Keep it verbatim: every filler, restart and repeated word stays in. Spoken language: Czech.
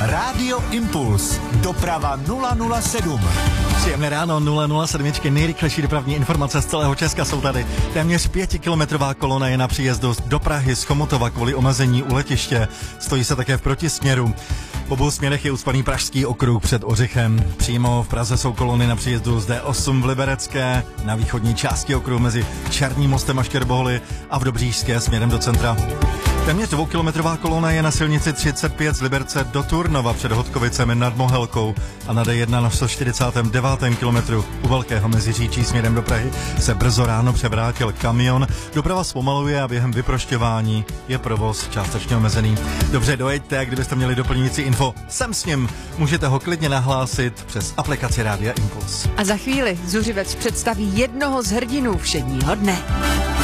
Rádio Impuls. Doprava nula nula sedm. Příjemné ráno, nula nula sedm, nejrychlejší dopravní informace z celého Česka jsou tady. Téměř pětikilometrová kolona je na příjezdu do Prahy z Chomutova kvůli omezení u letiště. Stojí se také v protisměru. V obou směrech je ucpaný Pražský okruh před Ořichem. Přímo v Praze jsou kolony na příjezdu z D osm v Liberecké, na východní části okruhu mezi Černým mostem a Štěrboholy a v Dobříšské směrem do centra. Téměř dvoukilometrová kolona je na silnici třicet pět z Liberce do Turnova před Hodkovicemi nad Mohelkou a na D jedna na sto čtyřicátém devátém kilometru u Velkého Meziříčí směrem do Prahy se brzo ráno převrátil kamion. Doprava zpomaluje a během vyprošťování je provoz částečně omezený. Dobře, dojeďte, kdybyste měli doplňující info, sem s ním můžete ho klidně nahlásit přes aplikaci Rádia Impuls. A za chvíli Zuřivec představí jednoho z hrdinů všedního dne.